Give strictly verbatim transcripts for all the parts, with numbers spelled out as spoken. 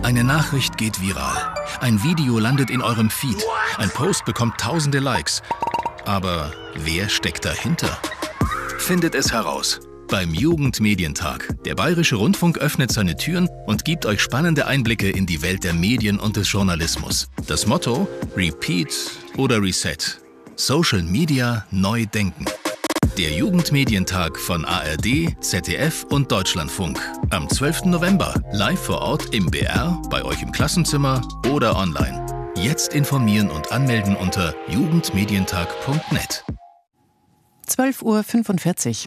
Eine Nachricht geht viral. Ein Video landet in eurem Feed. Ein Post bekommt tausende Likes. Aber wer steckt dahinter? Findet es heraus beim Jugendmedientag. Der Bayerische Rundfunk öffnet seine Türen und gibt euch spannende Einblicke in die Welt der Medien und des Journalismus. Das Motto: Repeat oder Reset. Social Media neu denken. Der Jugendmedientag von A R D, Z D F und Deutschlandfunk. Am zwölften November. Live vor Ort im B R, bei euch im Klassenzimmer oder online. Jetzt informieren und anmelden unter jugendmedientag punkt net. zwölf Uhr fünfundvierzig.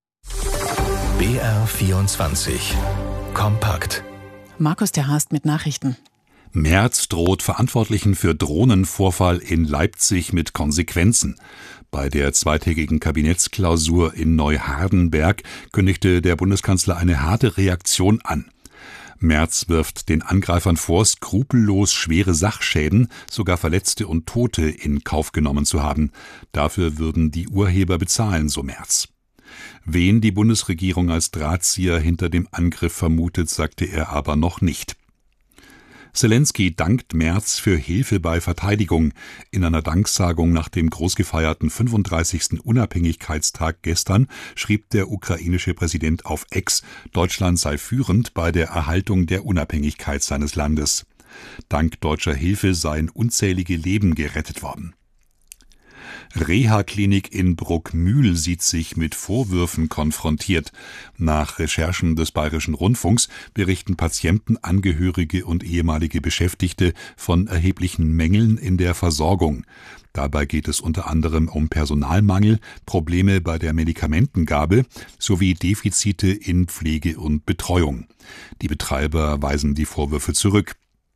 B R vierundzwanzig. Kompakt. Markus der Haast mit Nachrichten. Merz droht Verantwortlichen für Drohnenvorfall in Leipzig mit Konsequenzen. Bei der zweitägigen Kabinettsklausur in Neuhardenberg kündigte der Bundeskanzler eine harte Reaktion an. Merz wirft den Angreifern vor, skrupellos schwere Sachschäden, sogar Verletzte und Tote in Kauf genommen zu haben. Dafür würden die Urheber bezahlen, so Merz. Wen die Bundesregierung als Drahtzieher hinter dem Angriff vermutet, sagte er aber noch nicht. Zelensky dankt Merz für Hilfe bei Verteidigung. In einer Danksagung nach dem großgefeierten fünfunddreißigsten Unabhängigkeitstag gestern schrieb der ukrainische Präsident auf X, Deutschland sei führend bei der Erhaltung der Unabhängigkeit seines Landes. Dank deutscher Hilfe seien unzählige Leben gerettet worden. Reha-Klinik in Bruckmühl sieht sich mit Vorwürfen konfrontiert. Nach Recherchen des Bayerischen Rundfunks berichten Patienten, Angehörige und ehemalige Beschäftigte von erheblichen Mängeln in der Versorgung. Dabei geht es unter anderem um Personalmangel, Probleme bei der Medikamentengabe sowie Defizite in Pflege und Betreuung. Die Betreiber weisen die Vorwürfe zurück.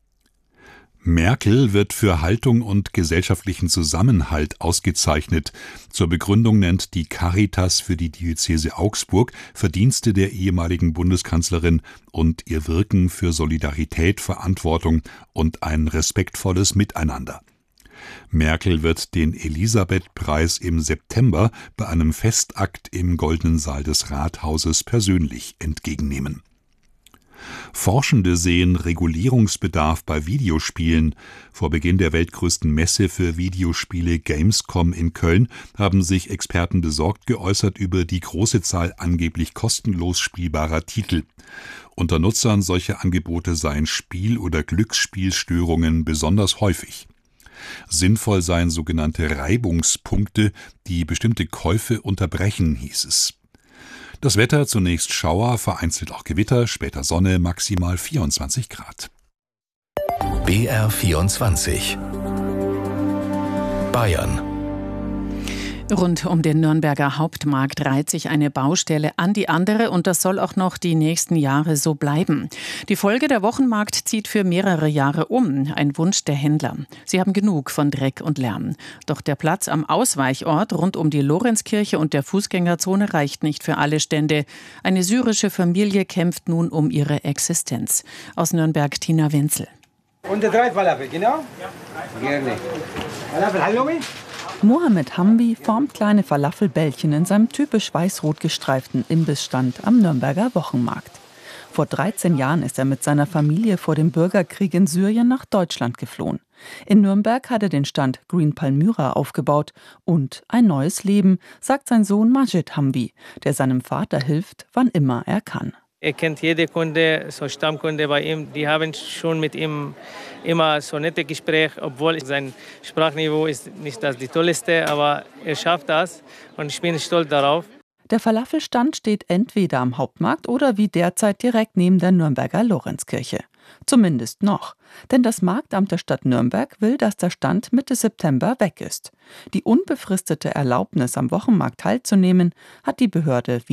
Merkel wird für Haltung und gesellschaftlichen Zusammenhalt ausgezeichnet. Zur Begründung nennt die Caritas für die Diözese Augsburg Verdienste der ehemaligen Bundeskanzlerin und ihr Wirken für Solidarität, Verantwortung und ein respektvolles Miteinander. Merkel wird den Elisabeth-Preis im September bei einem Festakt im Goldenen Saal des Rathauses persönlich entgegennehmen. Forschende sehen Regulierungsbedarf bei Videospielen. Vor Beginn der weltgrößten Messe für Videospiele Gamescom in Köln haben sich Experten besorgt geäußert über die große Zahl angeblich kostenlos spielbarer Titel. Unter Nutzern solcher Angebote seien Spiel- oder Glücksspielstörungen besonders häufig. Sinnvoll seien sogenannte Reibungspunkte, die bestimmte Käufe unterbrechen, hieß es. Das Wetter: zunächst Schauer, vereinzelt auch Gewitter, später Sonne, maximal vierundzwanzig Grad. B R vierundzwanzig. Bayern. Rund um den Nürnberger Hauptmarkt reiht sich eine Baustelle an die andere und das soll auch noch die nächsten Jahre so bleiben. Die Folge: der Wochenmarkt zieht für mehrere Jahre um, ein Wunsch der Händler. Sie haben genug von Dreck und Lärm. Doch der Platz am Ausweichort rund um die Lorenzkirche und der Fußgängerzone reicht nicht für alle Stände. Eine syrische Familie kämpft nun um ihre Existenz. Aus Nürnberg Tina Wenzel. Und drei Falafel, genau? Ja, gerne. Falafel, Halloumi? Mohammed Hambi formt kleine Falafelbällchen in seinem typisch weiß-rot gestreiften Imbissstand am Nürnberger Wochenmarkt. Vor dreizehn Jahren ist er mit seiner Familie vor dem Bürgerkrieg in Syrien nach Deutschland geflohen. In Nürnberg hat er den Stand Green Palmyra aufgebaut und ein neues Leben, sagt sein Sohn Majid Hambi, der seinem Vater hilft, wann immer er kann. Er kennt jede Kunde, so Stammkunde bei ihm. Die haben schon mit ihm immer so nette Gespräche, obwohl sein Sprachniveau ist nicht das die tollste, aber er schafft das und ich bin stolz darauf. Der Falafelstand steht entweder am Hauptmarkt oder wie derzeit direkt neben der Nürnberger Lorenzkirche. Zumindest noch. Denn das Marktamt der Stadt Nürnberg will, dass der Stand Mitte September weg ist. Die unbefristete Erlaubnis, am Wochenmarkt teilzunehmen, hat die Behörde